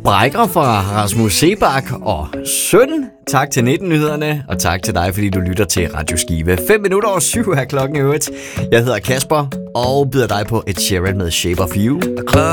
Sprækker fra Rasmus Sebak og Søn. Tak til 19-nyhederne, og tak til dig, fordi du lytter til Radio Skive. 7:05 er klokken i øvrigt. Jeg hedder Kasper, og byder dig på et Sheeran med Shape of You.